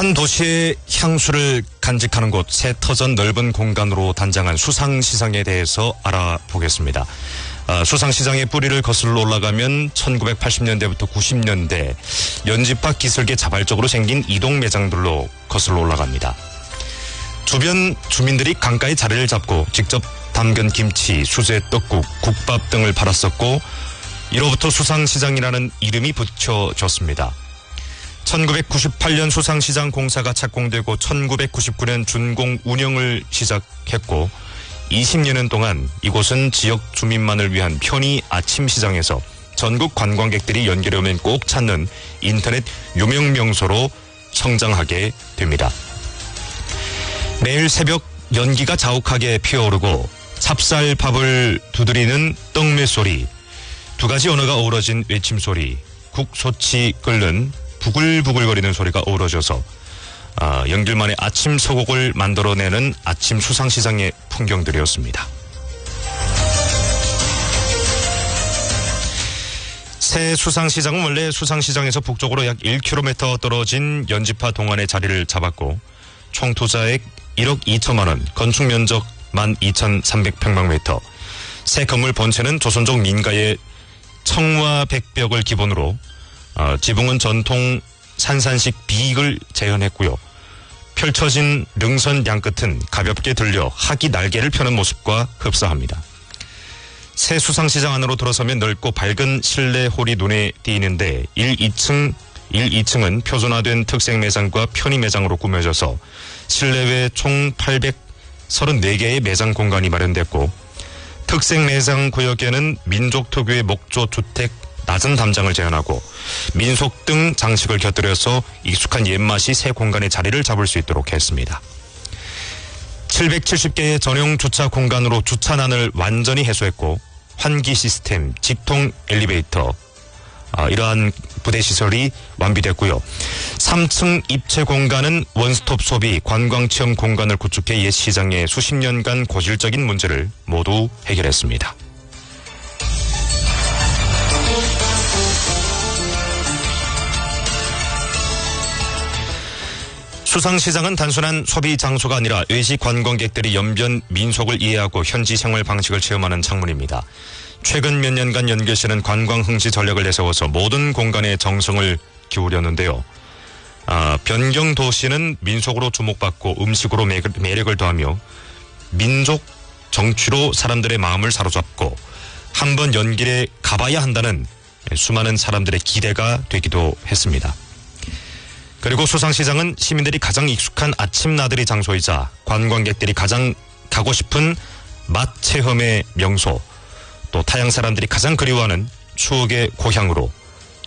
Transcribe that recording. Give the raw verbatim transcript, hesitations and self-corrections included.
한 도시의 향수를 간직하는 곳, 새터전 넓은 공간으로 단장한 수상시장에 대해서 알아보겠습니다. 아, 수상시장의 뿌리를 거슬러 올라가면 천구백팔십 년대부터 구십 년대 연지파 기슭에 자발적으로 생긴 이동 매장들로 거슬러 올라갑니다. 주변 주민들이 강가에 자리를 잡고 직접 담근 김치, 수제 떡국, 국밥 등을 팔았었고 이로부터 수상시장이라는 이름이 붙여졌습니다. 천구백구십팔 년 수상시장 공사가 착공되고 천구백구십구 년 준공 운영을 시작했고 이십 여년 동안 이곳은 지역 주민만을 위한 편의 아침 시장에서 전국 관광객들이 연결해 오면 꼭 찾는 인터넷 유명 명소로 성장하게 됩니다. 매일 새벽 연기가 자욱하게 피어오르고 찹쌀밥을 두드리는 떡매 소리, 두 가지 언어가 어우러진 외침 소리, 국소치 끓는 부글부글거리는 소리가 어우러져서 아, 연길만의 아침 서곡을 만들어내는 아침 수상시장의 풍경들이었습니다. 새 수상시장은 원래 수상시장에서 북쪽으로 약 일 킬로미터 떨어진 연지파 동안에 자리를 잡았고 총 투자액 일억 이천만 원, 건축 면적 만 이천삼백 평방미터, 새 건물 본체는 조선족 민가의 청와 백벽을 기본으로 어, 지붕은 전통 산산식 비익을 재현했고요. 펼쳐진 능선 양끝은 가볍게 들려 학이 날개를 펴는 모습과 흡사합니다. 새 수상시장 안으로 들어서면 넓고 밝은 실내 홀이 눈에 띄는데 일, 이층, 일, 이층은 표준화된 특색 매장과 편의 매장으로 꾸며져서 실내외 총 팔백삼십사 개의 매장 공간이 마련됐고 특색 매장 구역에는 민족 특유의 목조 주택 낮은 담장을 제한하고 민속 등 장식을 곁들여서 익숙한 옛맛이 새 공간에 자리를 잡을 수 있도록 했습니다. 칠백칠십 개의 전용 주차 공간으로 주차난을 완전히 해소했고 환기 시스템, 직통 엘리베이터, 아, 이러한 부대 시설이 완비됐고요. 삼 층 입체 공간은 원스톱 소비, 관광체험 공간을 구축해 옛 시장의 수십 년간 고질적인 문제를 모두 해결했습니다. 수상시장은 단순한 소비 장소가 아니라 외지 관광객들이 연변 민속을 이해하고 현지 생활 방식을 체험하는 창문입니다. 최근 몇 년간 연결시는 관광 흥지 전략을 내세워서 모든 공간에 정성을 기울였는데요. 아, 변경 도시는 민속으로 주목받고 음식으로 매력을 더하며 민족 정취로 사람들의 마음을 사로잡고 한번 연길에 가봐야 한다는 수많은 사람들의 기대가 되기도 했습니다. 그리고 수상시장은 시민들이 가장 익숙한 아침 나들이 장소이자 관광객들이 가장 가고 싶은 맛 체험의 명소, 또 타양 사람들이 가장 그리워하는 추억의 고향으로